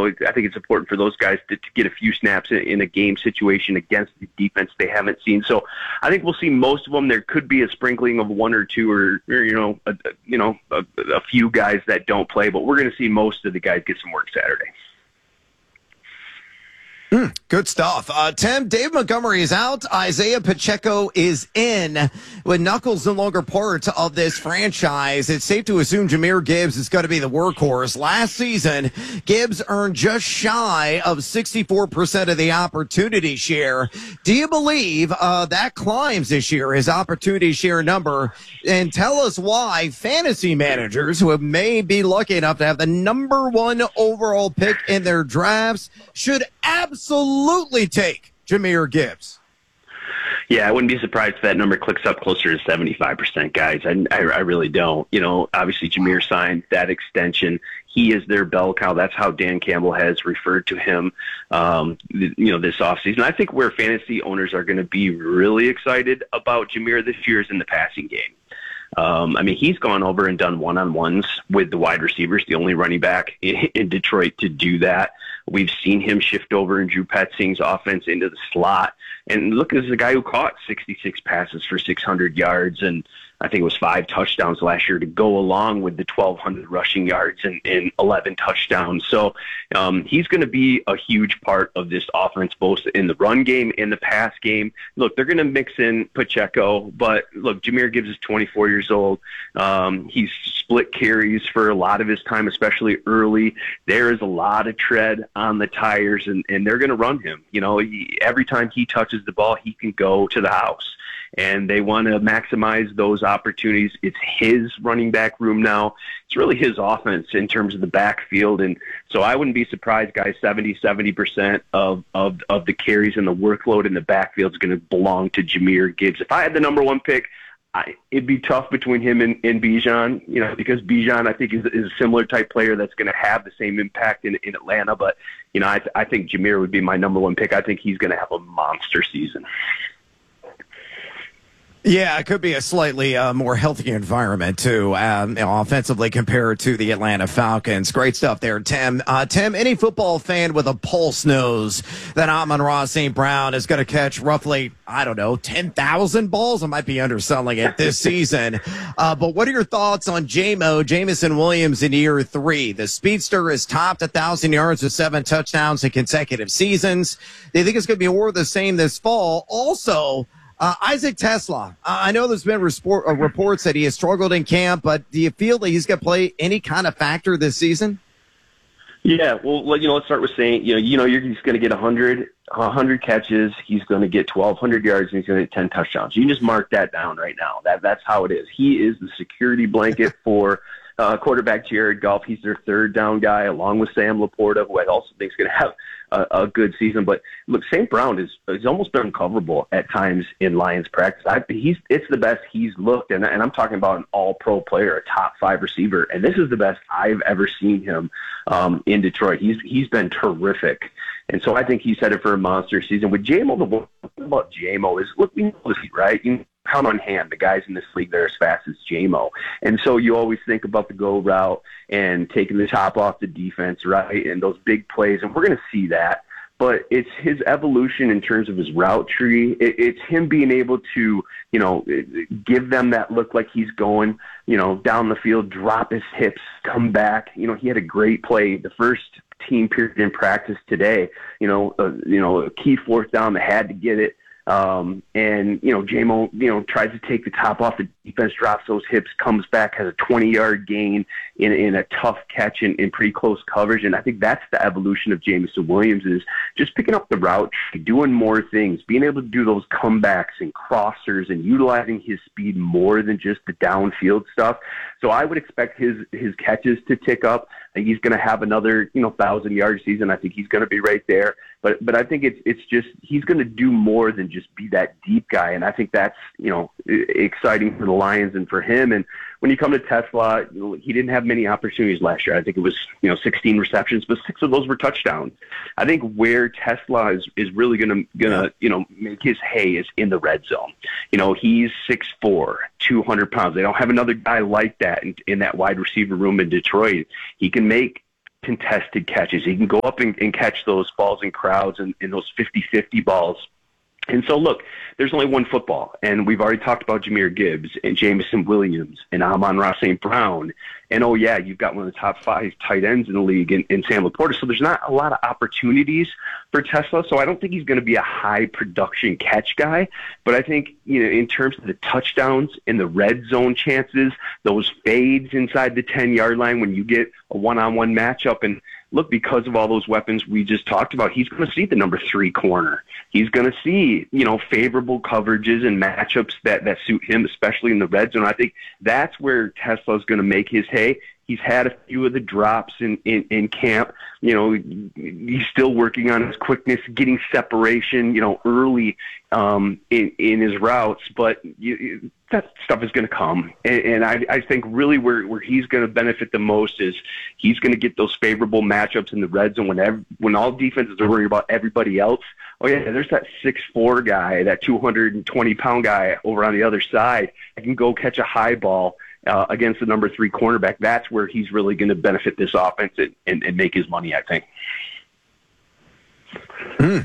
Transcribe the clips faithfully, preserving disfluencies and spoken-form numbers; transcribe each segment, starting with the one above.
know, I think it's important for those guys to, to get a few snaps in, in a game situation against the defense they haven't seen. So I think we'll see most of them. There could be a sprinkling of one or two or, or you know, a, you know, a, a few guys that don't play, but we're going to see most of the guys get some work Saturday. Mm, good stuff. Uh, Tim, Dave Montgomery is out. Isaiah Pacheco is in. With Knuckles no longer part of this franchise, it's safe to assume Jahmyr Gibbs is going to be the workhorse. Last season, Gibbs earned just shy of sixty-four percent of the opportunity share. Do you believe uh, that climbs this year, his opportunity share number? And tell us why fantasy managers who may be lucky enough to have the number one overall pick in their drafts should absolutely Absolutely take Jahmyr Gibbs. Yeah, I wouldn't be surprised if that number clicks up closer to seventy-five percent, guys. I, I, I really don't. You know, obviously Jahmyr signed that extension. He is their bell cow. That's how Dan Campbell has referred to him, um, you know, this offseason. I think where fantasy owners are going to be really excited about Jahmyr this year is in the passing game. Um, I mean, he's gone over and done one-on-ones with the wide receivers, the only running back in, in Detroit to do that. We've seen him shift over in Drew Petzing's offense into the slot. And look, this is a guy who caught sixty-six passes for six hundred yards, and I think it was five touchdowns last year to go along with the twelve hundred rushing yards and, and eleven touchdowns. So um, he's going to be a huge part of this offense, both in the run game and the pass game. Look, they're going to mix in Pacheco, but look, Jahmyr Gibbs is twenty-four years old. Um, he's split carries for a lot of his time, especially early. There is a lot of tread on the tires, and, and they're going to run him. You know, he, every time he touches the ball, he can go to the house. And they want to maximize those opportunities. It's his running back room now. It's really his offense in terms of the backfield. And so I wouldn't be surprised, guys, seventy, seventy percent of, of, of the carries and the workload in the backfield is going to belong to Jahmyr Gibbs. If I had the number one pick, I, it'd be tough between him and, and Bijan, you know, because Bijan, I think, is, is a similar type player that's going to have the same impact in, in Atlanta. But, you know, I, I think Jahmyr would be my number one pick. I think he's going to have a monster season. Yeah, it could be a slightly uh, more healthy environment, too, um, you know, offensively compared to the Atlanta Falcons. Great stuff there, Tim. Uh, Tim, any football fan with a pulse knows that Amon-Ra Saint Brown is going to catch roughly, I don't know, ten thousand balls. I might be underselling it this season. Uh, but what are your thoughts on J M O, Jameson Williams, in year three? The speedster has topped one thousand yards with seven touchdowns in consecutive seasons. Do you think it's going to be more of the same this fall? Also, Uh, Isaac Tesla, uh, I know there's been report, uh, reports that he has struggled in camp, but do you feel that he's going to play any kind of factor this season? Yeah, well, you know, let's start with saying, you know, you know, you're, he's going to get one hundred, one hundred catches, he's going to get twelve hundred yards, and he's going to get ten touchdowns. You can just mark that down right now. That That's how it is. He is the security blanket for uh, quarterback Jared Goff. He's their third down guy, along with Sam Laporta, who I also think is going to have a, a good season. But look, Saint Brown is he's almost been uncoverable at times in Lions practice. I, he's it's the best he's looked, and, and I'm talking about an all-pro player, a top five receiver, and this is the best I've ever seen him um, in Detroit. He's he's been terrific. And so I think he's headed for a monster season. With J M O, the one thing about J M O is, look, we know this, right? You count on hand the guys in this league that are as fast as J M O. And so you always think about the go route and taking the top off the defense, right, and those big plays. And we're going to see that. But it's his evolution in terms of his route tree. It, it's him being able to, you know, give them that look like he's going, you know, down the field, drop his hips, come back. You know, he had a great play the first team period in practice today. You know, uh, you know, a key fourth down, they had to get it. Um, and, you know, J M O, you know, tries to take the top off the defense, drops those hips, comes back, has a twenty-yard gain in, in a tough catch in, in pretty close coverage. And I think that's the evolution of Jameson Williams, is just picking up the route, doing more things, being able to do those comebacks and crossers and utilizing his speed more than just the downfield stuff. So I would expect his, his catches to tick up. I think he's going to have another, you know, thousand-yard season. I think he's going to be right there. But but I think it's it's just he's going to do more than just be that deep guy, and I think that's, you know, exciting for the Lions and for him. And when you come to Tesla, he didn't have many opportunities last year. I think it was, you know, sixteen receptions, but six of those were touchdowns. I think where Tesla is is really going to gonna you know make his hay is in the red zone. You know, he's six foot four, two hundred pounds. They don't have another guy like that in, in that wide receiver room in Detroit. He can make contested catches. He can go up and, and catch those balls in crowds and, and those fifty-fifty balls. And so, look, there's only one football, and we've already talked about Jahmyr Gibbs and Jameson Williams and Amon-Ra Saint Brown. And, oh, yeah, you've got one of the top five tight ends in the league in, in Sam Laporta. So there's not a lot of opportunities for Tesla. So I don't think he's going to be a high-production catch guy. But I think, you know, in terms of the touchdowns and the red zone chances, those fades inside the ten-yard line when you get a one-on-one matchup, and look, because of all those weapons we just talked about, he's going to see the number three corner. He's going to see, you know, favorable coverages and matchups that, that suit him, especially in the red zone. I think that's where Tesla's going to make his hay. He's had a few of the drops in, in, in camp. You know, he's still working on his quickness, getting separation, you know, early um, in, in his routes. But you, that stuff is going to come. And, and I, I think really where, where he's going to benefit the most is he's going to get those favorable matchups in the red zone when, every, when all defenses are worried about everybody else. Oh, yeah, there's that six foot four guy, that two hundred twenty pound guy over on the other side that can go catch a high ball Uh, against the number three cornerback. That's where he's really going to benefit this offense and, and, and make his money, I think. Mm.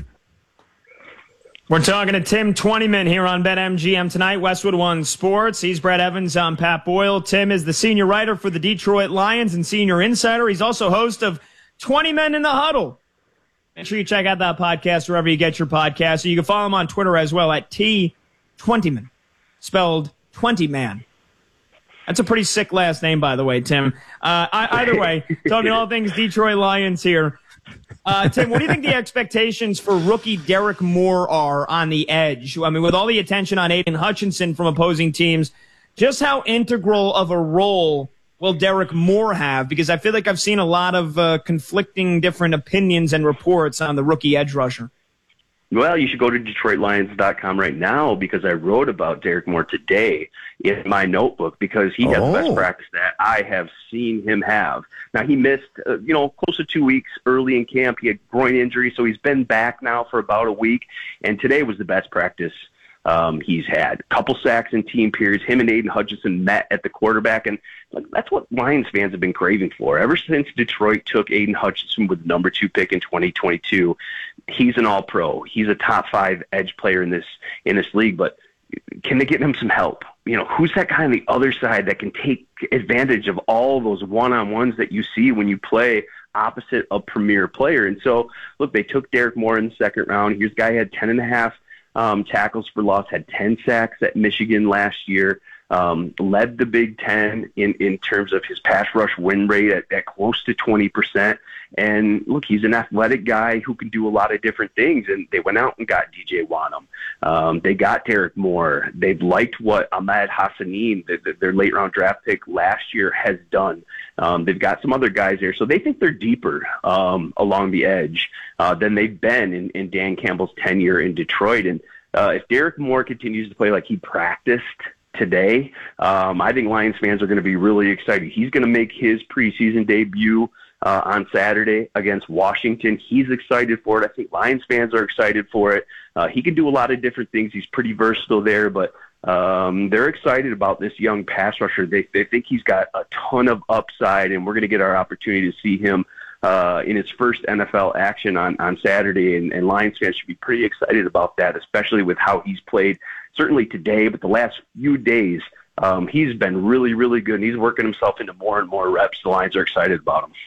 We're talking to Tim Twentyman here on BetMGM tonight, Westwood One Sports. He's Brett Evans. I'm Pat Boyle. Tim is the senior writer for the Detroit Lions and senior insider. He's also host of twenty men in the Huddle. Make sure you check out that podcast wherever you get your podcast. So you can follow him on Twitter as well at T Twentyman, spelled twenty man. That's a pretty sick last name, by the way, Tim. Uh, I, either way, talking all things Detroit Lions here. Uh, Tim, what do you think the expectations for rookie Derek Moore are on the edge? I mean, with all the attention on Aiden Hutchinson from opposing teams, just how integral of a role will Derek Moore have? Because I feel like I've seen a lot of uh, conflicting different opinions and reports on the rookie edge rusher. Well, you should go to Detroit Lions dot com right now because I wrote about Derek Moore today in my notebook because he got oh. the best practice that I have seen him have. Now, he missed, uh, you know, close to two weeks early in camp. He had groin injury, so he's been back now for about a week, and today was the best practice um, he's had. A couple sacks in team periods. Him and Aiden Hutchinson met at the quarterback, and like, that's what Lions fans have been craving for. Ever since Detroit took Aiden Hutchinson with the number two pick in twenty twenty-two, he's an all-pro. He's a top five edge player in this in this league, but can they get him some help? You know, who's that guy on the other side that can take advantage of all those one-on-ones that you see when you play opposite a premier player? And so, look, they took Derek Moore in the second round. Here's a guy who had ten and a half um, tackles for loss, had ten sacks at Michigan last year. Um, led the Big Ten in, in terms of his pass rush win rate at, at close to twenty percent. And look, he's an athletic guy who can do a lot of different things. And they went out and got D J Wanham. Um, they got Derek Moore. They've liked what Ahmad Hassanin, the, the, their late round draft pick last year, has done. Um, they've got some other guys there. So they think they're deeper um, along the edge uh, than they've been in, in Dan Campbell's tenure in Detroit. And uh, if Derek Moore continues to play like he practiced today, um, I think Lions fans are going to be really excited. He's going to make his preseason debut uh, on Saturday against Washington. He's excited for it. I think Lions fans are excited for it. Uh, he can do a lot of different things. He's pretty versatile there, but um, they're excited about this young pass rusher. They, they think he's got a ton of upside, and we're going to get our opportunity to see him uh, in his first N F L action on, on Saturday, and, and Lions fans should be pretty excited about that, especially with how he's played. Certainly today, but the last few days, um, he's been really, really good, and he's working himself into more and more reps. The Lions are excited about him.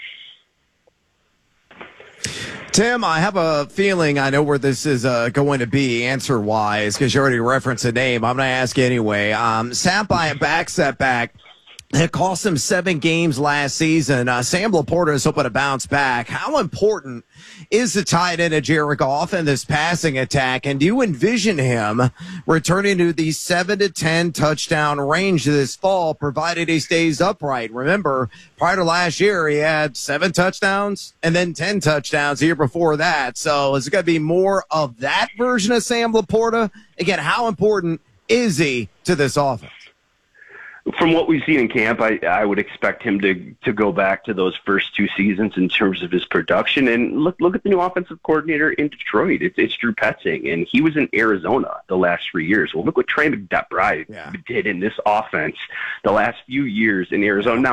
Tim, I have a feeling I know where this is uh, going to be answer-wise because you already referenced a name. I'm going to ask you anyway. Um, sat by a back setback. It cost him seven games last season. Uh, Sam Laporta is hoping to bounce back. How important is the tight end of Jared Goff in this passing attack? And do you envision him returning to the seven to ten touchdown range this fall, provided he stays upright? Remember, prior to last year, he had seven touchdowns and then ten touchdowns the year before that. So is it going to be more of that version of Sam Laporta? Again, how important is he to this offense? From what we've seen in camp, I, I would expect him to to go back to those first two seasons in terms of his production. And look look at the new offensive coordinator in Detroit. It's, it's Drew Petzing, and he was in Arizona the last three years. Well, look what Trey McBride yeah. did in this offense the last few years in Arizona. Now,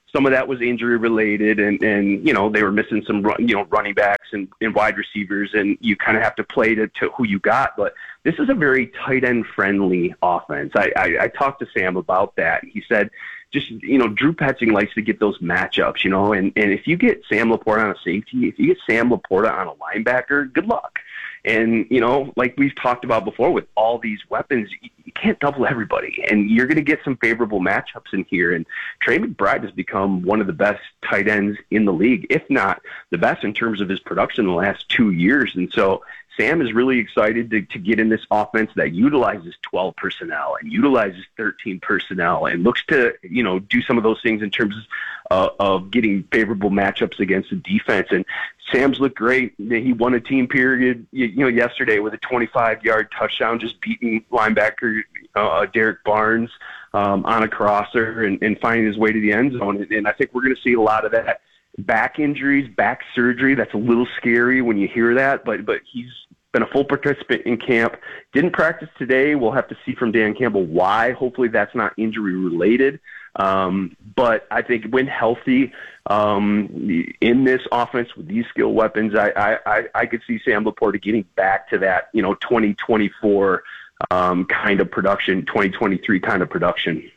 some of that was injury related, and, and you know, they were missing some run, you know, running backs and, and wide receivers, and you kind of have to play to, to who you got. But this is a very tight end friendly offense. I, I, I talked to Sam about that. He said, just, you know, Drew Petzing likes to get those matchups, you know, and, and if you get Sam Laporta on a safety, if you get Sam Laporta on a linebacker, good luck. And, you know, like we've talked about before, with all these weapons, you can't double everybody. And you're going to get some favorable matchups in here. And Trey McBride has become one of the best tight ends in the league, if not the best in terms of his production in the last two years. And so Sam is really excited to, to get in this offense that utilizes twelve personnel and utilizes thirteen personnel and looks to, you know, do some of those things in terms uh, of getting favorable matchups against the defense. And Sam's looked great. He won a team period, you, you know, yesterday with a twenty-five yard touchdown, just beating linebacker uh, Derek Barnes um, on a crosser and, and finding his way to the end zone. And, and I think we're going to see a lot of that. Back injuries, back surgery, that's a little scary when you hear that, but but he's been a full participant in camp. Didn't practice today. We'll have to see from Dan Campbell why. Hopefully that's not injury related. Um, but I think when healthy um, in this offense with these skill weapons, I, I, I, I could see Sam Laporta getting back to that, you know, twenty twenty-four um, kind of production, twenty twenty-three kind of production.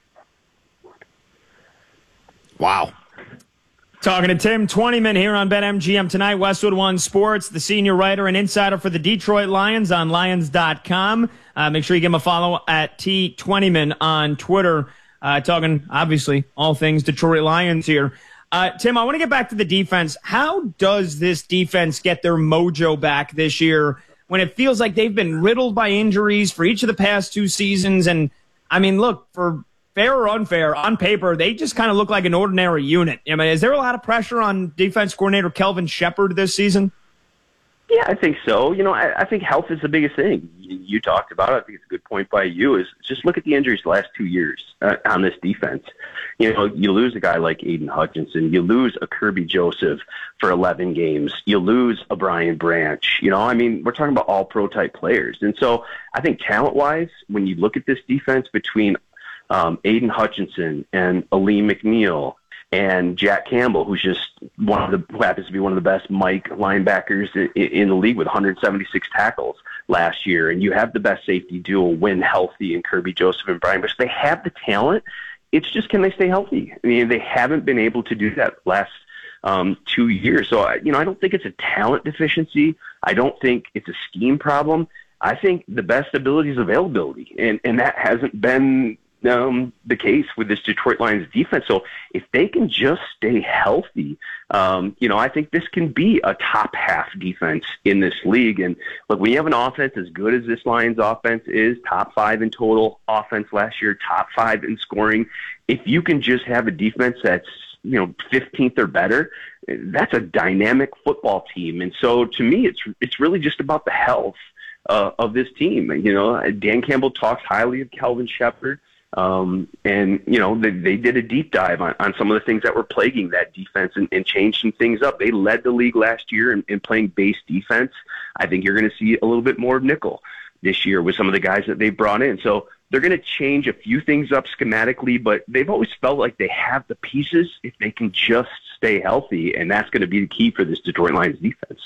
Wow. Talking to Tim Twentyman here on BetMGM tonight. Westwood One Sports, the senior writer and insider for the Detroit Lions on Lions dot com. Uh, make sure you give him a follow at T Twentyman on Twitter. Uh, talking, obviously, all things Detroit Lions here. Uh, Tim, I want to get back to the defense. How does this defense get their mojo back this year when it feels like they've been riddled by injuries for each of the past two seasons? And, I mean, look, for fair or unfair, on paper, they just kind of look like an ordinary unit. I mean, is there a lot of pressure on defense coordinator Kelvin Shepard this season? Yeah, I think so. You know, I, I think health is the biggest thing. You, you talked about it. I think it's a good point by you, is just look at the injuries the last two years uh, on this defense. You know, you lose a guy like Aiden Hutchinson. You lose a Kirby Joseph for eleven games. You lose a Brian Branch. You know, I mean, we're talking about all-pro type players. And so I think talent-wise, when you look at this defense between Um, Aiden Hutchinson and Aleem McNeil and Jack Campbell, who's just one of the, who happens to be one of the best Mike linebackers in, in the league with one hundred seventy-six tackles last year. And you have the best safety duo when healthy in Kirby Joseph and Brian Branch. They have the talent. It's just, can they stay healthy? I mean, they haven't been able to do that last um, two years. So, I, you know, I don't think it's a talent deficiency. I don't think it's a scheme problem. I think the best ability is availability. And, and that hasn't been Um, the case with this Detroit Lions defense. So if they can just stay healthy, um, you know, I think this can be a top half defense in this league. And look, when you have an offense as good as this Lions offense is, top five in total offense last year, top five in scoring, if you can just have a defense that's, you know, fifteenth or better, that's a dynamic football team. And so to me, it's it's really just about the health uh, of this team. You know, Dan Campbell talks highly of Kelvin Shepard. Um, and, you know, they, they did a deep dive on, on some of the things that were plaguing that defense and, and changed some things up. They led the league last year in, in playing base defense. I think you're going to see a little bit more of nickel this year with some of the guys that they brought in. So they're going to change a few things up schematically, but they've always felt like they have the pieces if they can just stay healthy, and that's going to be the key for this Detroit Lions defense.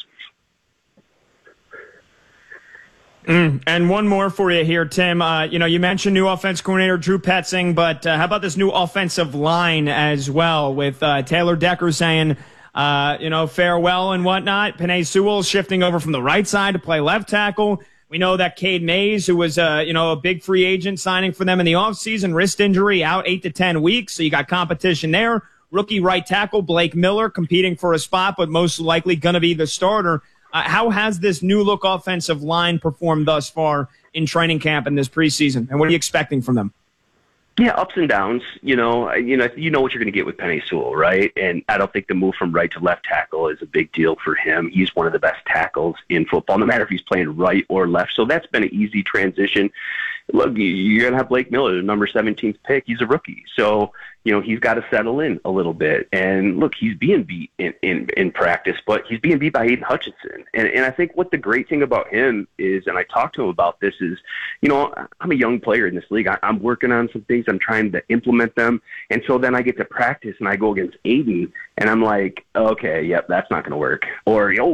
Mm, and one more for you here, Tim. Uh, you know, you mentioned new offense coordinator Drew Petzing, but uh, how about this new offensive line as well with uh, Taylor Decker saying, uh, you know, farewell and whatnot. Penei Sewell shifting over from the right side to play left tackle. We know that Cade Mays, who was, uh, you know, a big free agent signing for them in the offseason, wrist injury, out eight to ten weeks. So you got competition there. Rookie right tackle Blake Miller competing for a spot, but most likely going to be the starter. Uh, how has this new-look offensive line performed thus far in training camp in this preseason, and what are you expecting from them? Yeah, ups and downs. You know, you know, you know what you're going to get with Penei Sewell, right? And I don't think the move from right to left tackle is a big deal for him. He's one of the best tackles in football, no matter if he's playing right or left. So that's been an easy transition. look, you're going to have Blake Miller, the number seventeenth pick. He's a rookie. So, you know, he's got to settle in a little bit. And look, he's being beat in, in, in practice, but he's being beat by Aiden Hutchinson. And, and I think what the great thing about him is, and I talked to him about this, is, you know, I'm a young player in this league. I, I'm working on some things. I'm trying to implement them. And so then I get to practice and I go against Aiden and I'm like, okay, yep, that's not going to work. Or, yo,